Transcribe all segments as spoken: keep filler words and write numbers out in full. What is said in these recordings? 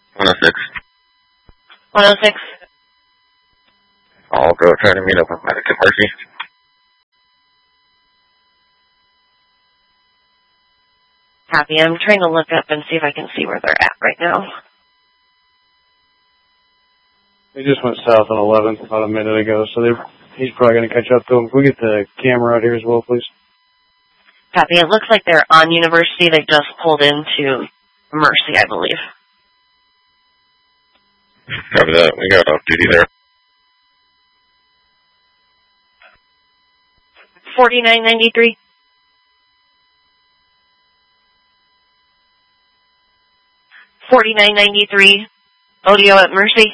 one oh six. one oh six. I'll go try to meet up with Medic at Mercy. Copy. I'm trying to look up and see if I can see where they're at right now. They just went south on eleventh about a minute ago, so he's probably going to catch up to him. Can we get the camera out here as well, please? Copy. It looks like they're on University. They just pulled into Mercy, I believe. Copy that. We got off duty there. forty-nine ninety-three. forty-nine ninety-three. Audio at Mercy.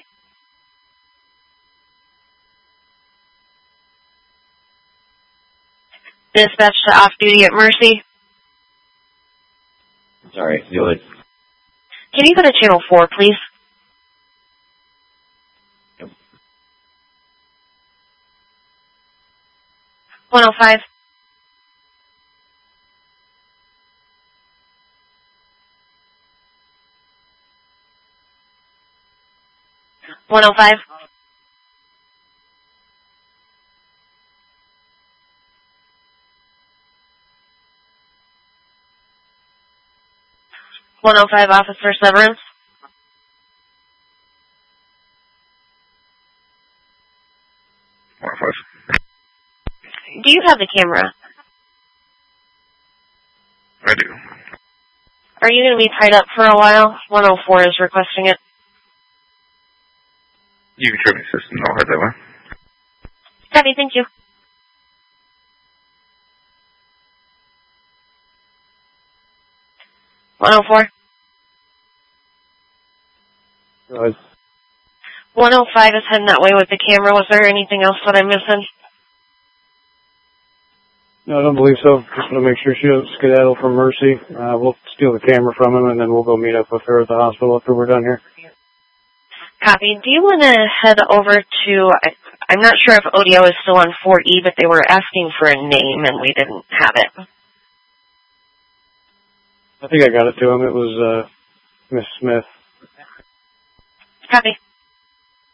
Dispatch to off-duty at Mercy. Sorry, you would. Can you go to channel four, please? Yep. one oh five. one oh five. one oh five, Officer Severance. one oh five. Do you have the camera? I do. Are you going to be tied up for a while? one oh four is requesting it. You can show me the system. I'll head that way. Copy, thank you. one oh four. Go ahead. one oh five is heading that way with the camera. Was there anything else that I'm missing? No, I don't believe so. Just want to make sure she doesn't skedaddle from Mercy. Uh, we'll steal the camera from him, and then we'll go meet up with her at the hospital after we're done here. Copy. Do you want to head over to, I, I'm not sure if O D O is still on four E, but they were asking for a name, and we didn't have it. I think I got it to him. It was uh, Miss Smith. Copy.